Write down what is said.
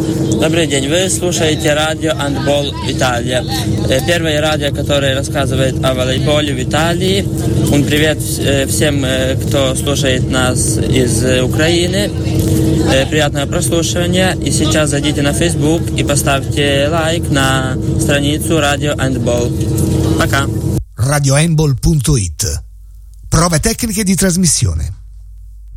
Добрый день, вы слушаете радио «Handball Италия». Первое радио, которое рассказывает о волейболе в Италии. Привет всем, кто слушает нас из Украины. Приятного прослушивания. И сейчас зайдите на Facebook и поставьте лайк на страницу радио «Handball». Пока. radiohandball.it. Prove tecniche di trasmissione.